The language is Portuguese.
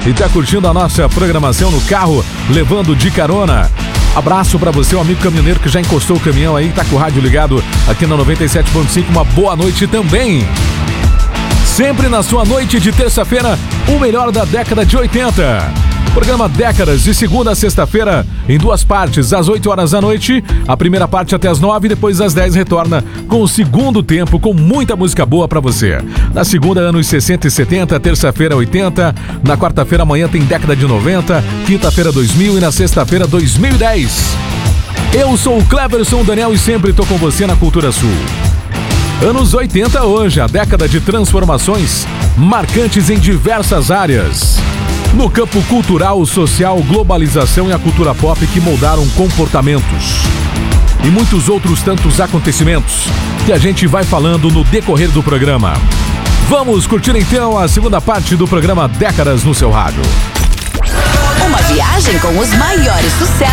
e tá curtindo a nossa programação no carro, levando de carona. Abraço pra você, o amigo caminhoneiro que já encostou o caminhão aí, tá com o rádio ligado aqui na 97.5. Uma boa noite também. Sempre na sua noite de terça-feira, o melhor da década de 80. Programa Décadas, de segunda a sexta-feira, em duas partes, às 8 horas da noite. A primeira parte até às 9, depois às 10 retorna com o segundo tempo, com muita música boa pra você. Na segunda, anos 60 e 70, terça-feira 80, na quarta-feira amanhã tem década de 90, quinta-feira 2000 e na sexta-feira 2010. Eu sou o Cleverson Daniel e sempre tô com você na Cultura Sul. Anos 80 hoje, a década de transformações marcantes em diversas áreas. No campo cultural, social, globalização e a cultura pop que moldaram comportamentos. E muitos outros tantos acontecimentos que a gente vai falando no decorrer do programa. Vamos curtir então a segunda parte do programa Décadas no seu rádio. Uma viagem com os maiores sucessos